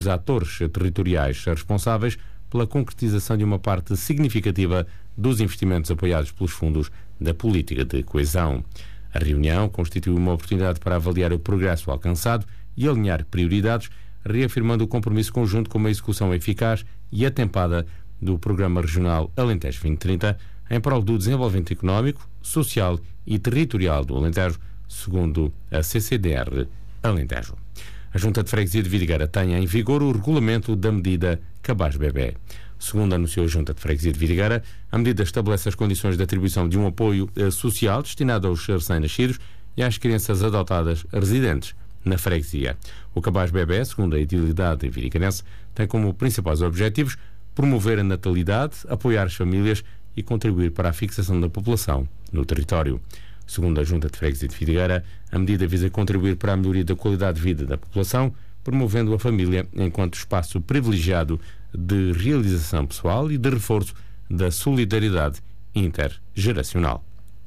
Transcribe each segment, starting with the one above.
atores territoriais responsáveis pela concretização de uma parte significativa dos investimentos apoiados pelos fundos da política de coesão. A reunião constitui uma oportunidade para avaliar o progresso alcançado e alinhar prioridades, reafirmando o compromisso conjunto com uma execução eficaz e atempada do Programa Regional Alentejo 2030 em prol do desenvolvimento económico, social e territorial do Alentejo, segundo a CCDR Alentejo. A Junta de Freguesia de Vidigueira tem em vigor o regulamento da medida Cabaz Bebé. Segundo anunciou a Junta de Freguesia de Vidigueira, a medida estabelece as condições de atribuição de um apoio social destinado aos recém-nascidos e às crianças adotadas residentes na freguesia. O Cabaz Bebé, segundo a Idilidade Vidigueirense, tem como principais objetivos promover a natalidade, apoiar as famílias e contribuir para a fixação da população no território. Segundo a Junta de Freguesia de Vidigueira, a medida visa contribuir para a melhoria da qualidade de vida da população, promovendo a família enquanto espaço privilegiado de realização pessoal e de reforço da solidariedade intergeracional.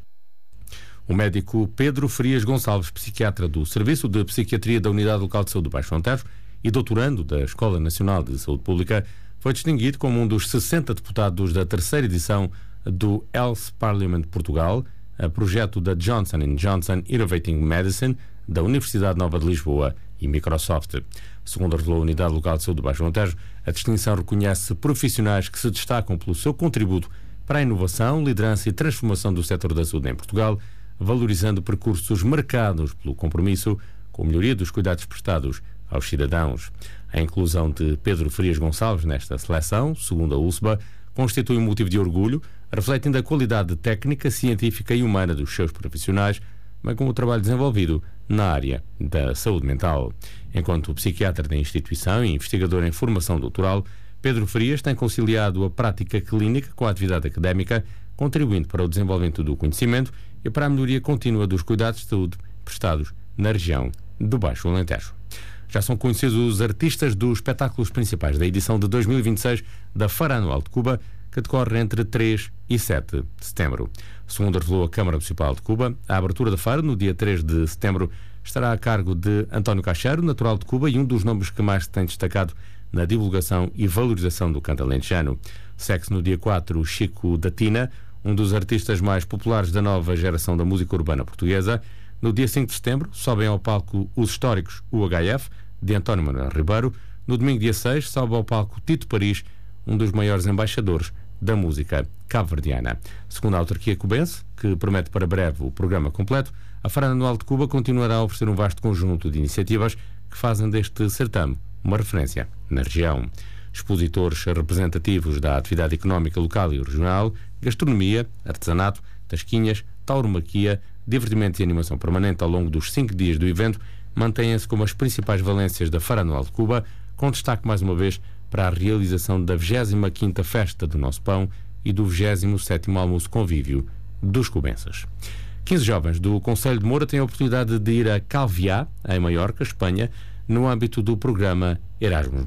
O médico Pedro Frias Gonçalves, psiquiatra do Serviço de Psiquiatria da Unidade Local de Saúde do Baixo Alentejo e doutorando da Escola Nacional de Saúde Pública, foi distinguido como um dos 60 deputados da terceira edição do Health Parliament Portugal, a projeto da Johnson & Johnson Innovating Medicine, da Universidade Nova de Lisboa e Microsoft. Segundo revelou a Unidade Local de Saúde do Baixo Alentejo, a distinção reconhece profissionais que se destacam pelo seu contributo para a inovação, liderança e transformação do setor da saúde em Portugal, valorizando percursos marcados pelo compromisso com a melhoria dos cuidados prestados aos cidadãos. A inclusão de Pedro Frias Gonçalves nesta seleção, segundo a ULSBA, constitui um motivo de orgulho, refletindo a qualidade técnica, científica e humana dos seus profissionais, bem como o trabalho desenvolvido na área da saúde mental. Enquanto psiquiatra da instituição e investigador em formação doutoral, Pedro Frias tem conciliado a prática clínica com a atividade académica, contribuindo para o desenvolvimento do conhecimento e para a melhoria contínua dos cuidados de saúde prestados na região do Baixo Alentejo. Já são conhecidos os artistas dos espetáculos principais da edição de 2026 da Feira Anual de Cuba, que decorre entre 3 e 7 de setembro. Segundo revelou a Câmara Municipal de Cuba, a abertura da feira, no dia 3 de setembro, estará a cargo de António Cacheiro, natural de Cuba e um dos nomes que mais se tem destacado na divulgação e valorização do canto alentejano. Segue-se no dia 4 Chico da Tina, um dos artistas mais populares da nova geração da música urbana portuguesa. No dia 5 de setembro, sobem ao palco os históricos UHF, de António Manuel Ribeiro. No domingo, dia 6, sobe ao palco Tito Paris, um dos maiores embaixadores da música cabo-verdiana. Segundo a autarquia cubense, que promete para breve o programa completo, a Feira Anual de Cuba continuará a oferecer um vasto conjunto de iniciativas que fazem deste certame uma referência na região. Expositores representativos da atividade económica local e regional, gastronomia, artesanato, tasquinhas, tauromaquia, divertimento e animação permanente ao longo dos 5 dias do evento mantêm-se como as principais valências da Feira Anual de Cuba, com destaque mais uma vez para a realização da 25ª Festa do Nosso Pão e do 27º Almoço Convívio dos cubenses. 15 jovens do Concelho de Moura têm a oportunidade de ir a Calviá, em Maiorca, Espanha, no âmbito do programa Erasmus+.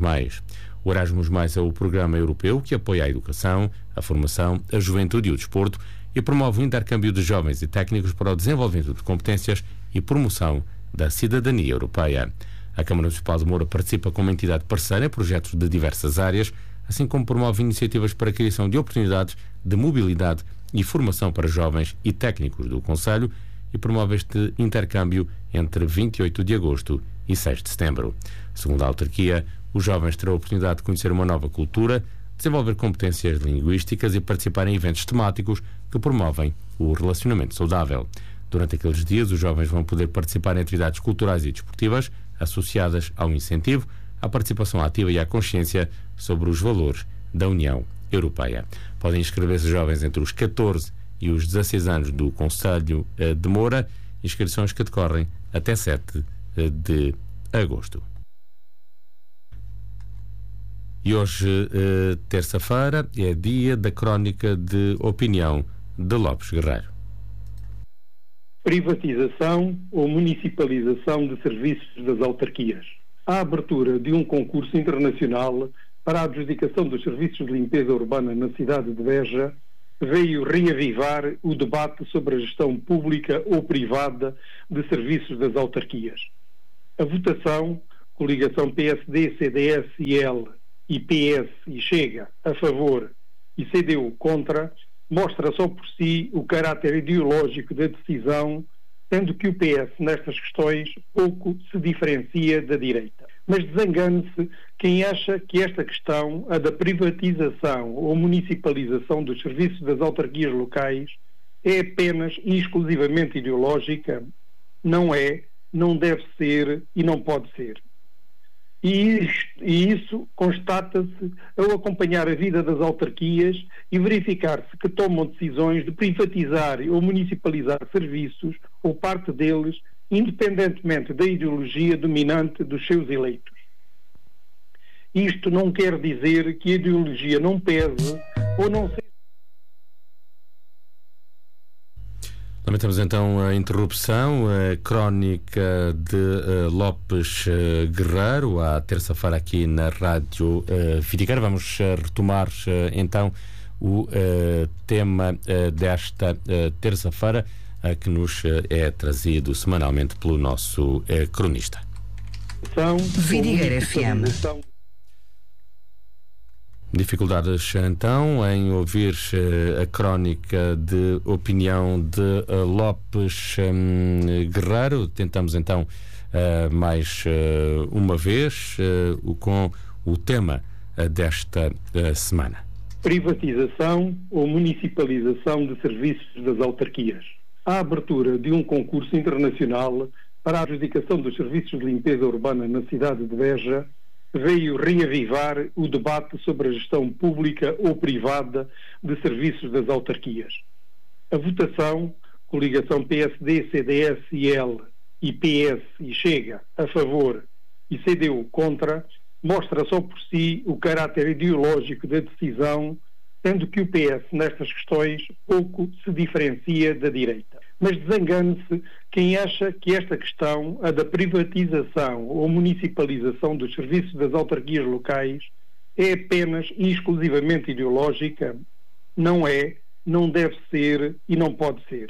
O Erasmus+ é o programa europeu que apoia a educação, a formação, a juventude e o desporto e promove o intercâmbio de jovens e técnicos para o desenvolvimento de competências e promoção da cidadania europeia. A Câmara Municipal de Moura participa como entidade parceira em projetos de diversas áreas, assim como promove iniciativas para a criação de oportunidades de mobilidade e formação para jovens e técnicos do Concelho e promove este intercâmbio entre 28 de agosto e 6 de setembro. Segundo a autarquia, os jovens terão a oportunidade de conhecer uma nova cultura, desenvolver competências linguísticas e participar em eventos temáticos que promovem o relacionamento saudável. Durante aqueles dias, os jovens vão poder participar em atividades culturais e desportivas associadas ao incentivo, à participação ativa e à consciência sobre os valores da União Europeia. Podem inscrever-se jovens entre os 14 e os 16 anos do Concelho de Moura, inscrições que decorrem até 7 de agosto. E hoje, terça-feira, é dia da crónica de opinião de Lopes Guerreiro. Privatização ou municipalização de serviços das autarquias. A abertura de um concurso internacional para a adjudicação dos serviços de limpeza urbana na cidade de Beja veio reavivar o debate sobre a gestão pública ou privada de serviços das autarquias. A votação coligação PSD, CDS e L, e PS e Chega a favor e CDU contra, mostra só por si o caráter ideológico da decisão, sendo que o PS nestas questões pouco se diferencia da direita. Mas desengane-se quem acha que esta questão, a da privatização ou municipalização dos serviços das autarquias locais, é apenas e exclusivamente ideológica. Não é, não deve ser e não pode ser. E isso constata-se ao acompanhar a vida das autarquias e verificar-se que tomam decisões de privatizar ou municipalizar serviços ou parte deles, independentemente da ideologia dominante dos seus eleitos. Isto não quer dizer que a ideologia não pese ou não seja. Lamentamos então a interrupção, a crónica de Lopes Guerreiro, à terça-feira aqui na Rádio Vidigueira. Vamos retomar então o tema desta terça-feira, que nos é trazido semanalmente pelo nosso cronista. Vidigueira FM. Dificuldades então em ouvir a crónica de opinião de Lopes Guerreiro. Tentamos então mais uma vez com o tema desta semana. Privatização ou municipalização de serviços das autarquias. A abertura de um concurso internacional para a adjudicação dos serviços de limpeza urbana na cidade de Beja veio reavivar o debate sobre a gestão pública ou privada de serviços das autarquias. A votação, coligação PSD, CDS e L, e PS e Chega a favor e CDU contra, mostra só por si o caráter ideológico da decisão, sendo que o PS nestas questões pouco se diferencia da direita. Mas desengane-se quem acha que esta questão, a da privatização ou municipalização dos serviços das autarquias locais, é apenas e exclusivamente ideológica. Não é, não deve ser e não pode ser.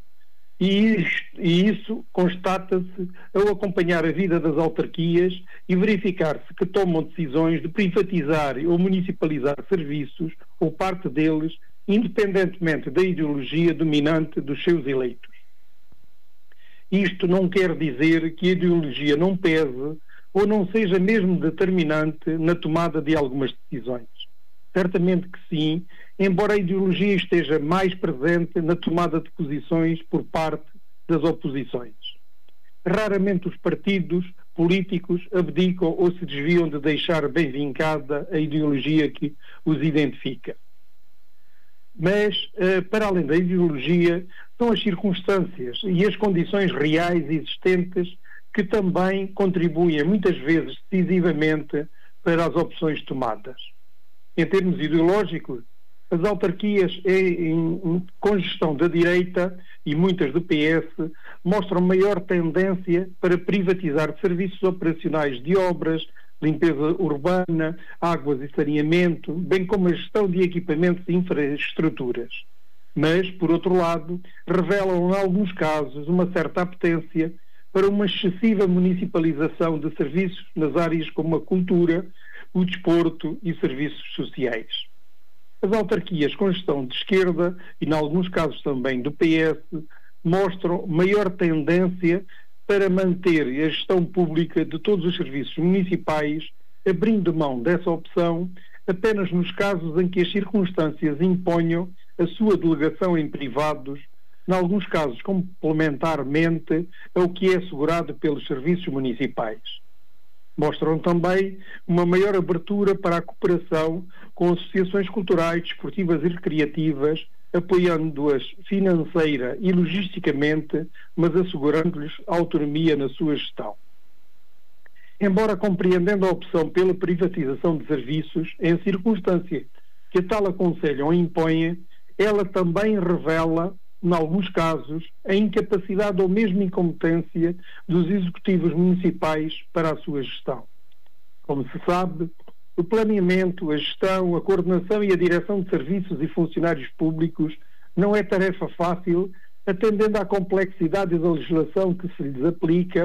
E isso constata-se ao acompanhar a vida das autarquias e verificar-se que tomam decisões de privatizar ou municipalizar serviços ou parte deles, independentemente da ideologia dominante dos seus eleitos. Isto não quer dizer que a ideologia não pese ou não seja mesmo determinante na tomada de algumas decisões. Certamente que sim, embora a ideologia esteja mais presente na tomada de posições por parte das oposições. Raramente os partidos políticos abdicam ou se desviam de deixar bem vincada a ideologia que os identifica. Mas, para além da ideologia, são as circunstâncias e as condições reais existentes que também contribuem muitas vezes decisivamente para as opções tomadas. Em termos ideológicos, as autarquias com gestão da direita e muitas do PS mostram maior tendência para privatizar serviços operacionais de obras, limpeza urbana, águas e saneamento, bem como a gestão de equipamentos e infraestruturas. Mas, por outro lado, revelam em alguns casos uma certa apetência para uma excessiva municipalização de serviços nas áreas como a cultura, o desporto e serviços sociais. As autarquias com gestão de esquerda, e em alguns casos também do PS, mostram maior tendência para manter a gestão pública de todos os serviços municipais, abrindo mão dessa opção apenas nos casos em que as circunstâncias imponham a sua delegação em privados, em alguns casos complementarmente ao que é assegurado pelos serviços municipais. Mostram também uma maior abertura para a cooperação com associações culturais, desportivas e recreativas, apoiando-as financeira e logisticamente, mas assegurando-lhes autonomia na sua gestão. Embora compreendendo a opção pela privatização de serviços, em circunstância que a tal aconselham ou impõe, ela também revela, em alguns casos, a incapacidade ou mesmo incompetência dos executivos municipais para a sua gestão. Como se sabe, o planeamento, a gestão, a coordenação e a direção de serviços e funcionários públicos não é tarefa fácil, atendendo à complexidade da legislação que se lhes aplica,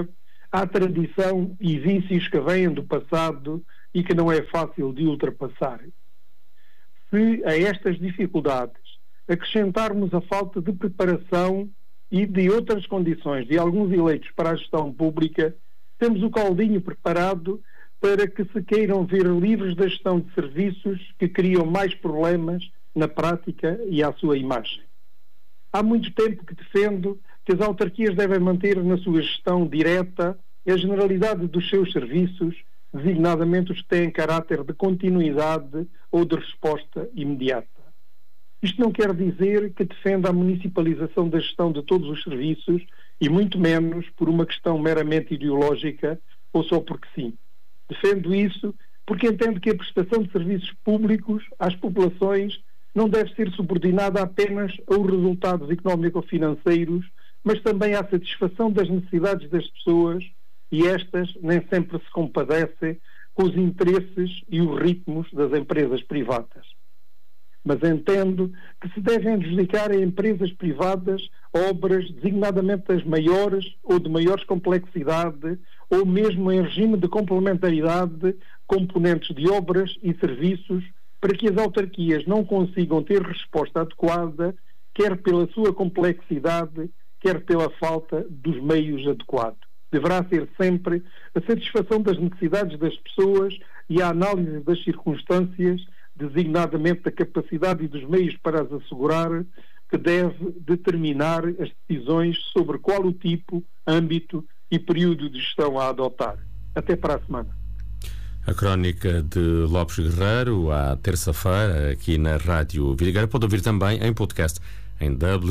há tradição e vícios que vêm do passado e que não é fácil de ultrapassar. Se a estas dificuldades acrescentarmos a falta de preparação e de outras condições de alguns eleitos para a gestão pública, temos o caldinho preparado para que se queiram ver livres da gestão de serviços que criam mais problemas na prática e à sua imagem. Há muito tempo que defendo que as autarquias devem manter na sua gestão direta a generalidade dos seus serviços, designadamente os que têm caráter de continuidade ou de resposta imediata. Isto não quer dizer que defenda a municipalização da gestão de todos os serviços e muito menos por uma questão meramente ideológica ou só porque sim. Defendo isso porque entendo que a prestação de serviços públicos às populações não deve ser subordinada apenas aos resultados económico-financeiros, mas também à satisfação das necessidades das pessoas, e estas nem sempre se compadecem com os interesses e os ritmos das empresas privadas. Mas entendo que se devem adjudicar a empresas privadas obras designadamente as maiores ou de maiores complexidade, ou mesmo em regime de complementaridade, componentes de obras e serviços, para que as autarquias não consigam ter resposta adequada, quer pela sua complexidade, quer pela falta dos meios adequados. Deverá ser sempre a satisfação das necessidades das pessoas e a análise das circunstâncias, designadamente da capacidade e dos meios para as assegurar, que deve determinar as decisões sobre qual o tipo, âmbito e período de gestão a adotar. Até para a semana. A crónica de Lopes Guerreiro, à terça-feira, aqui na Rádio Vidigueira. Pode ouvir também em podcast em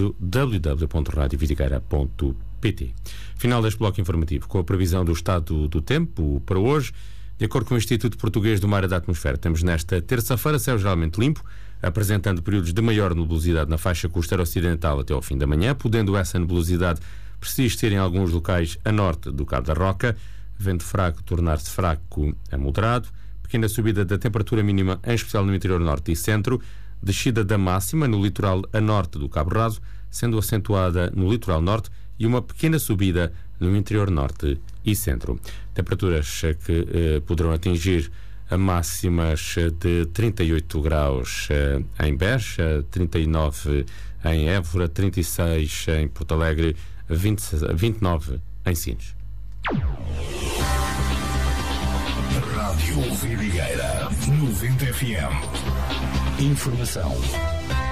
www.radiovidigueira.pt. Final deste bloco informativo, com a previsão do estado do tempo para hoje. De acordo com o Instituto Português do Mar e da Atmosfera, temos nesta terça-feira céu geralmente limpo, apresentando períodos de maior nebulosidade na faixa costeira ocidental até ao fim da manhã, podendo essa nebulosidade persistir em alguns locais a norte do Cabo da Roca, vento fraco tornar-se fraco a moderado, pequena subida da temperatura mínima, em especial no interior norte e centro, descida da máxima no litoral a norte do Cabo Raso, sendo acentuada no litoral norte, e uma pequena subida no interior norte e centro. Temperaturas que poderão atingir a máximas de 38 graus em Beja, 39 em Évora, 36 em Porto Alegre, 29 em Sines. Rádio Vidigueira 90 FM. Informação